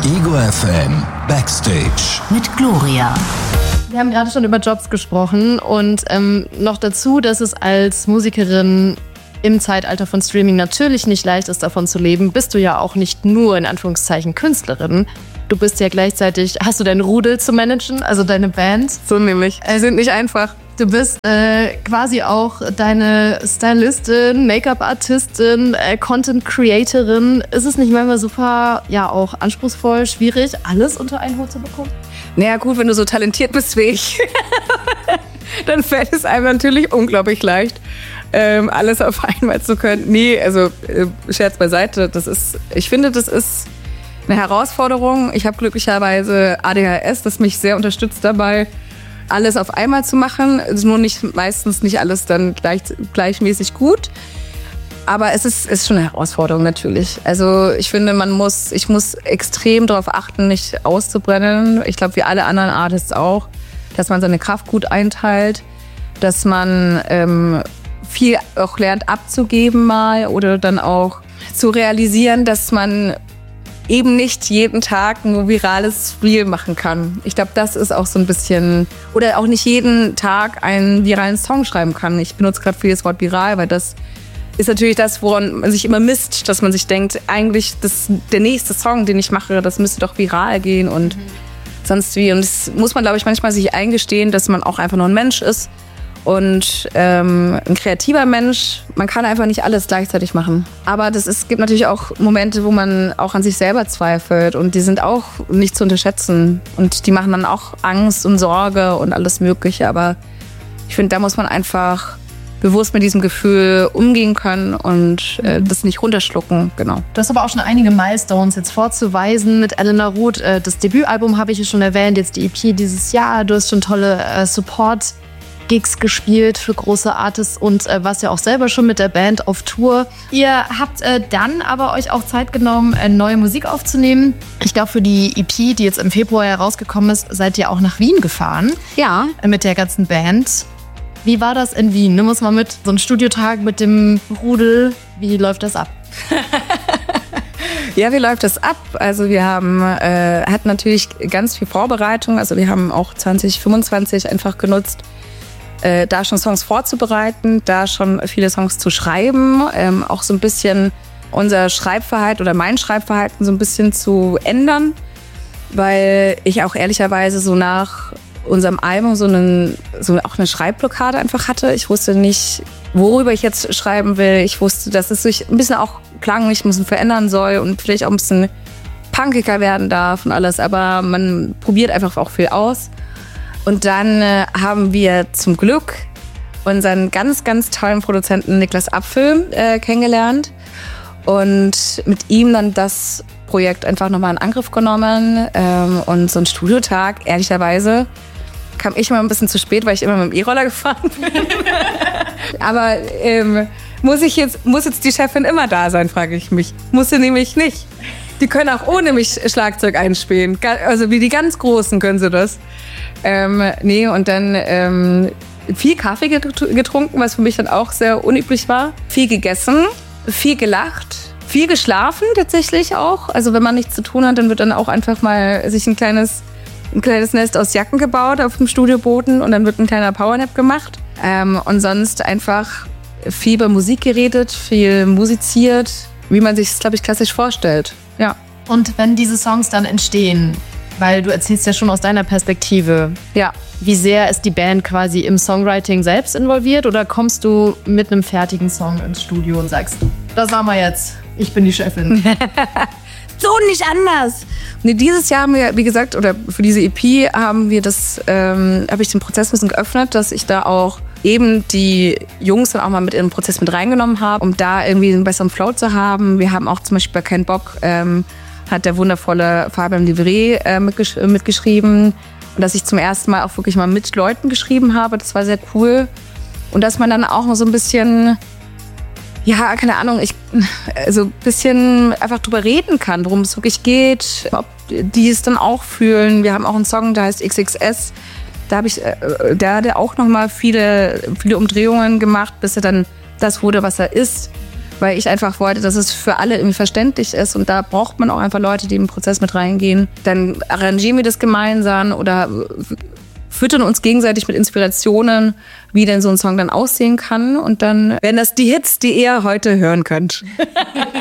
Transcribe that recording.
Ego FM Backstage mit Gloria. Wir haben gerade schon über Jobs gesprochen und noch dazu, dass es als Musikerin im Zeitalter von Streaming natürlich nicht leicht ist, davon zu leben, bist du ja auch nicht nur in Anführungszeichen Künstlerin. Du bist ja gleichzeitig, hast du deinen Rudel zu managen, also deine Band? So nämlich. Sind nicht einfach. Du bist quasi auch deine Stylistin, Make-up-Artistin, Content-Creatorin. Ist es nicht manchmal super, ja auch anspruchsvoll, schwierig, alles unter einen Hut zu bekommen? Naja gut, wenn du so talentiert bist wie ich, dann fällt es einem natürlich unglaublich leicht, alles auf einmal zu können. Nee, also Scherz beiseite, ich finde, das ist eine Herausforderung. Ich habe glücklicherweise ADHS, das mich sehr unterstützt dabei, alles auf einmal zu machen. Es ist nur meistens nicht alles dann gleichmäßig gut. Aber es ist schon eine Herausforderung natürlich. Also ich finde, ich muss extrem darauf achten, nicht auszubrennen. Ich glaube, wie alle anderen Artists auch, dass man seine Kraft gut einteilt, dass man viel auch lernt abzugeben mal oder dann auch zu realisieren, dass man eben nicht jeden Tag ein virales Reel machen kann. Ich glaube, das ist auch so ein bisschen, oder auch nicht jeden Tag einen viralen Song schreiben kann. Ich benutze gerade viel das Wort viral, weil das ist natürlich das, woran man sich immer misst, dass man sich denkt, eigentlich der nächste Song, den ich mache, das müsste doch viral gehen und sonst wie. Und das muss man, glaube ich, manchmal sich eingestehen, dass man auch einfach nur ein Mensch ist und ein kreativer Mensch. Man kann einfach nicht alles gleichzeitig machen. Aber es gibt natürlich auch Momente, wo man auch an sich selber zweifelt und die sind auch nicht zu unterschätzen und die machen dann auch Angst und Sorge und alles Mögliche. Aber ich finde, da muss man einfach bewusst mit diesem Gefühl umgehen können und das nicht runterschlucken, genau. Du hast aber auch schon einige Milestones jetzt vorzuweisen mit Elena Roth. Das Debütalbum habe ich ja schon erwähnt, jetzt die EP dieses Jahr. Du hast schon tolle Support-Gigs gespielt für große Artists und warst ja auch selber schon mit der Band auf Tour. Ihr habt dann aber euch auch Zeit genommen, neue Musik aufzunehmen. Ich glaube, für die EP, die jetzt im Februar herausgekommen ist, seid ihr auch nach Wien gefahren. Ja. Mit der ganzen Band. Wie war das in Wien? Nimm uns mal mit, so ein Studiotag mit dem Rudel. Wie läuft das ab? Ja, wie läuft das ab? Also wir hatten natürlich ganz viel Vorbereitung. Also wir haben auch 2025 einfach genutzt, da schon Songs vorzubereiten, da schon viele Songs zu schreiben, auch so ein bisschen unser Schreibverhalten oder mein Schreibverhalten so ein bisschen zu ändern, weil ich auch ehrlicherweise so nach unserem Album auch eine Schreibblockade einfach hatte. Ich wusste nicht, worüber ich jetzt schreiben will. Ich wusste, dass es sich ein bisschen auch klanglich ein bisschen verändern soll und vielleicht auch ein bisschen punkiger werden darf und alles. Aber man probiert einfach auch viel aus. Und dann haben wir zum Glück unseren ganz, ganz tollen Produzenten Niklas Apfel kennengelernt und mit ihm dann das Projekt einfach nochmal in Angriff genommen. Und so ein Studiotag, ehrlicherweise, kam ich immer ein bisschen zu spät, weil ich immer mit dem E-Roller gefahren bin. Aber muss jetzt die Chefin immer da sein, frage ich mich. Muss sie nämlich nicht. Die können auch ohne mich Schlagzeug einspielen. Also wie die ganz Großen können sie das. Und dann viel Kaffee getrunken, was für mich dann auch sehr unüblich war. Viel gegessen, viel gelacht, viel geschlafen tatsächlich auch. Also wenn man nichts zu tun hat, dann wird dann auch einfach mal sich ein kleines Nest aus Jacken gebaut auf dem Studioboden und dann wird ein kleiner Powernap gemacht. Und sonst einfach viel über Musik geredet, viel musiziert, wie man sich es, glaube ich, klassisch vorstellt. Ja. Und wenn diese Songs dann entstehen, weil du erzählst ja schon aus deiner Perspektive, ja, wie sehr ist die Band quasi im Songwriting selbst involviert oder kommst du mit einem fertigen Song ins Studio und sagst, das machen wir jetzt, ich bin die Chefin. So nicht anders. Nee, dieses Jahr haben wir, wie gesagt, oder für diese EP habe ich den Prozess ein bisschen geöffnet, dass ich da auch eben die Jungs dann auch mal mit in den Prozess mit reingenommen habe, um da irgendwie einen besseren Flow zu haben. Wir haben auch zum Beispiel bei Kein Bock hat der wundervolle Fabian Livre mitgeschrieben. Und dass ich zum ersten Mal auch wirklich mal mit Leuten geschrieben habe, das war sehr cool. Und dass man dann auch noch so ein bisschen, ja, keine Ahnung, ein bisschen einfach drüber reden kann, worum es wirklich geht, ob die es dann auch fühlen. Wir haben auch einen Song, der heißt XXS. Da hat er auch nochmal viele Umdrehungen gemacht, bis er dann das wurde, was er ist. weil ich einfach wollte, dass es für alle irgendwie verständlich ist und da braucht man auch einfach Leute, die im Prozess mit reingehen. Dann arrangieren wir das gemeinsam oder füttern uns gegenseitig mit Inspirationen, wie denn so ein Song dann aussehen kann und dann werden das die Hits, die ihr heute hören könnt.